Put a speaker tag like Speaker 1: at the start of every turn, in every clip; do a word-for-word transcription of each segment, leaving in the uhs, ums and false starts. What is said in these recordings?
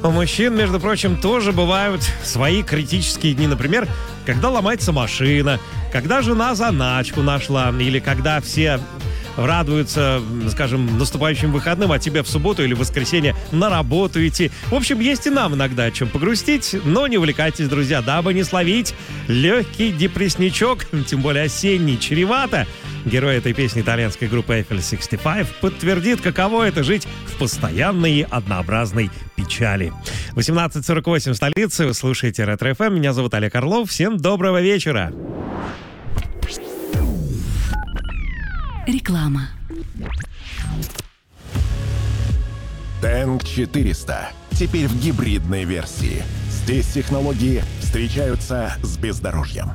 Speaker 1: У мужчин, между прочим, тоже бывают свои критические дни. Например, когда ломается машина, когда жена заначку нашла, или когда все радуются, скажем, наступающим выходным, а тебе в субботу или в воскресенье на работу идти. В общем, есть и нам иногда о чем погрустить, но не увлекайтесь, друзья, дабы не словить легкий депрессничок, тем более осенний, чревато. Герой этой песни итальянской группы Eiffel шестьдесят пять подтвердит, каково это жить в постоянной однообразной печали. восемнадцать сорок восемь в столице, вы слушаете Ретро эф эм, меня зовут Олег Орлов, всем доброго вечера.
Speaker 2: Реклама.
Speaker 3: Тэнк четыреста. Теперь в гибридной версии. Здесь технологии встречаются с бездорожьем.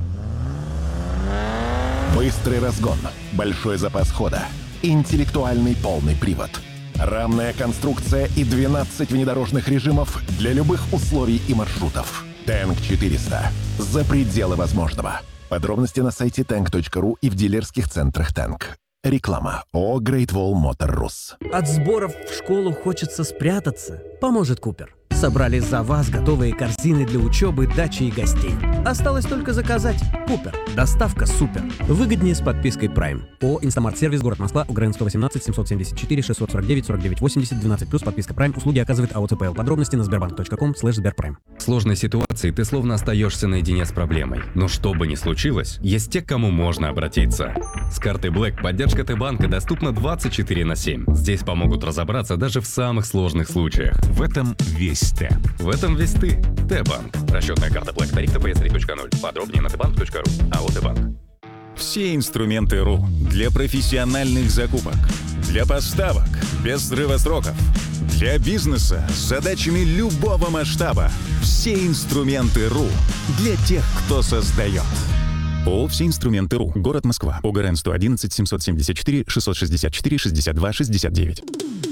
Speaker 3: Быстрый разгон, большой запас хода, интеллектуальный полный привод, рамная конструкция и двенадцать внедорожных режимов для любых условий и маршрутов. Тэнк четыреста. За пределы возможного. Подробности на сайте тэнк точка ру и в дилерских центрах Тэнк. Реклама. ООО Great Wall Motor Rus.
Speaker 4: От сборов в школу хочется спрятаться. Поможет Купер. Собрали за вас готовые корзины для учебы, дачи и гостей. Осталось только заказать. Купер. Доставка супер. Выгоднее с подпиской Prime. ООО Инстамарт Сервис, город Москва, УГРН сто восемнадцать семьсот семьдесят четыре шестьсот сорок девять сорок девять восемьдесят двенадцать плюс подписка Prime. Услуги оказывает АО ЦПЛ. Подробности на сбербанк точка ком слэш сберпрайм.
Speaker 5: В сложной ситуации ты словно остаешься наедине с проблемой. Но что бы ни случилось, есть те, к кому можно обратиться. С карты Black поддержка Т-банка доступна двадцать четыре на семь. Здесь помогут разобраться даже в самых сложных случаях.
Speaker 6: В этом весь Т.
Speaker 5: В этом весь ты. Т-банк. Расчетная карта Black. Тариф тэ пэ эс три точка ноль. Подробнее на тэ банк точка ру. АО Т-банк.
Speaker 6: Все инструменты РУ для профессиональных закупок, для поставок без срыва сроков, для бизнеса с задачами любого масштаба. Все инструменты РУ для тех, кто создает. ООО «Все инструменты РУ». Город Москва. УГРН сто одиннадцать семьсот семьдесят четыре шестьсот шестьдесят четыре шестьдесят два шестьдесят девять.